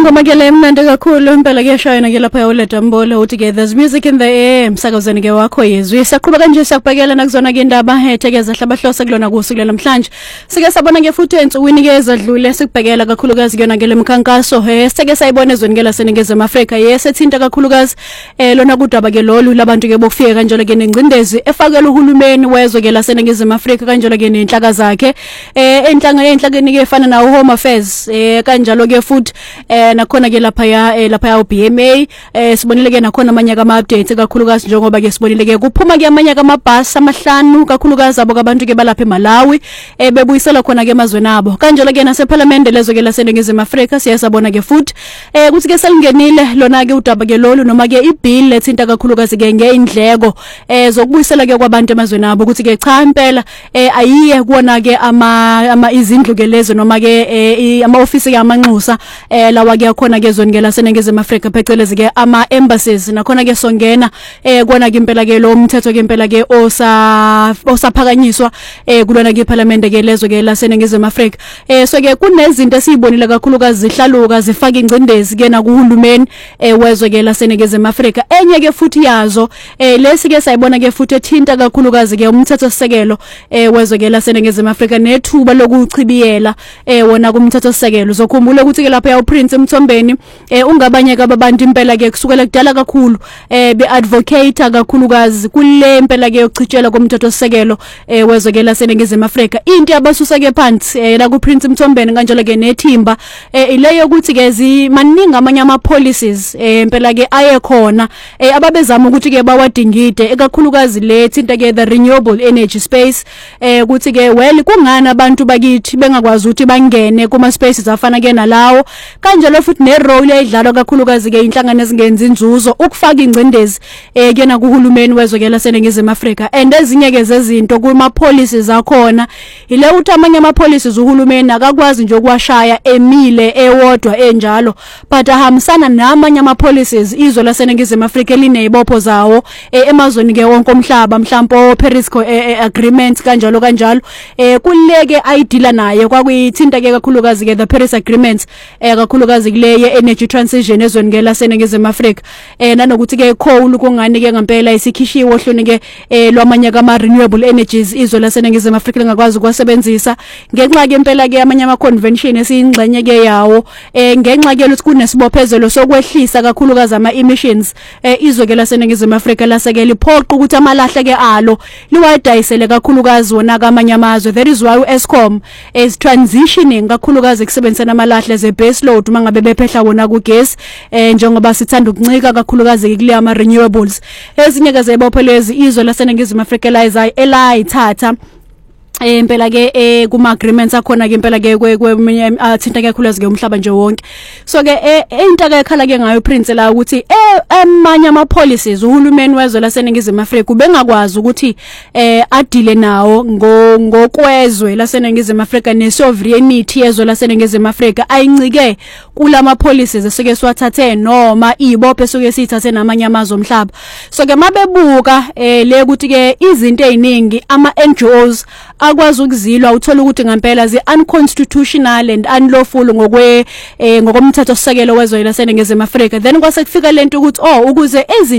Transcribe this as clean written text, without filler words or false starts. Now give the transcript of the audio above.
Ingoma ke le mnandi kakhulu impela kuyashayana ke lapha yawuletha Mbolo uthi ke there's music in the air umsakazweni ke wakho yezwi siyaqhubeka nje siyakubhekela nakuzona ke indaba ethekeza hlabahlosa kulona kusuku namhlanje sike sabona ke futhi ensukwini ke ezadlule sikubhekela kakhulukazi kuyona ke lemkhankaso sike sayibona ezweni ke laseNingizimu Afrika yesethinta kakhulukazi lona kudaba ke lolu labantu ke bokufika kanjalo ke nengcindezi efakela uhulumeni wezwe ke laseNingizimu Afrika kanjalo ke nenhlaka zakhe enhlakeni ke efana nawo Home Affairs kanjalo ke futhi nakhona ke lapha ya BMA sibonile ke nakhona amanye ama updates kakhulukazi njengoba ke sibonile ke kuphuma ke amanye amabhasi amahlanu kakhulukazi abo kabantu ke balapha eMalawi bebuyisela khona ke emazweni abo kanjalo ke naseParliament lezo ke laseNingizimu Afrika siyasabona ke futhi kuthi ke selingenile lona ke udaba ke lolu noma ke ibill lethinta kakhulukazi ke ngeindleko zokubuyisela ke kwabantu emazweni abo ukuthi ke cha impela ayiye kuona ke ama izindlu ke lezo noma ke ama office ke amanxusa lawa ke khona ke ezweni ke laseNingizimu Afrika phecelezi ke ama embassies nakhona ke songena kona ke impela ke lo umthetho ke impela ke osaphakanyiswa kulona ke iParliament ke lezo ke laseNingizimu Afrika so ke kunezinto esizibonile kakhulukazi zihlaluka zifaka ingcindezi ke na kuhulumeni wezwe ke laseNingizimu Afrika enye ke futhi yazo lesi ke sayibona ke futhi ethinta kakhulukazi ke umthetho sisekelo wezwe ke laseNingizimu Afrika nethuba lokuchibiyela wona kumthetho sisekelo zokhumbula ukuthi ke lapha ya Prince Mthombeni ungabanye kabantu impela ke kusukela kudala kakhulu be advocate kakhulukazi kule impela ke yokuchitshela komthetho sisekelo wezwe ke laseNingizimu Afrika into yabasusa ke phansi la ku Prince Mthombeni kanjalo ke nethimba ileyo ukuthi ke zimaningi amanye ama policies impela ke aye khona ababezama ukuthi ke bawadingide ekakhulukazi le thinta ke the renewable energy space ukuthi ke well kungani abantu bakithi bengakwazi ukuthi bangene kuma spaces afana ke nalawo kanjalo futhi ne role eyidlalwa kakhulukazi ke inhlangano ezingenza inzuzo ukufaka ingcindezi kena kuhulumeni wezwe ke laseNingizimu Afrika and ezinye ke zezinto kuma policies akhona ile uthi amanye ama policies uhulumeni akakwazi nje ukuwashaya emile ewodwa enjalo but ahambisana namanye ama policies izwe laseNingizimu Afrika linezibopho zawo emazweni ke wonke omhlaba mhlawumbe Paris agreement kanjalo kuleke ayidila naye kwakuyithinta ke kakhulukazi ke the Paris agreement kakhulukazi kule energy transition ezweni ke laseNingizimu Afrika nanokuthi ke coal kungani ke ngempela isikhishiwe ohloni ke lwamanye kama renewable energies izwe laseNingizimu Afrika lingakwazi ukwasebenzisa ngenxa ke impela ke amanye ama convention esiyingxenye ke yawo ngenxa ke ukuthi kunesibophezelo sokwehlisa kakhulukazi ama emissions izwe ke laseNingizimu Afrika lasekela iphoqa ukuthi amalahle ke alo liwadayisele kakhulukazi wona kamanye amazwe that is why uEskom is transitioning kakhulukazi kusebenzisa amalahle ze base load mangabe bephehla wona kugesi njengoba sithanda ukuncika kakhulukazi kule ama renewables ezinye ke zebophelezi izwe laseNingizimu Afrika elayithatha impela ke kuma agreements akhona ke impela ke kweminye athinta kakhulukazi ke umhlaba nje wonke so ke into ke ekhala ke ngayo Prince la ukuthi amanye ama policies uhulumeni wezwe laseNingizimu Afrika ubengakwazi ukuthi adile nawo ngokwezwe laseNingizimu Afrika ne sovereignty yezwe laseNingizimu Afrika ayincike kulama policies esike siwathathe noma ibophe esuke sithathe namanye amazwe omhlaba so ke mabebuka le ukuthi ke izinto eziningi ama NGOs akwazi ukuzilwa uthola ukuthi ngempela zi unconstitutional and unlawful ngokomthetho sisekelo wezwe laseNingizimu Afrika then kwase kufika lento ukuthi ukuze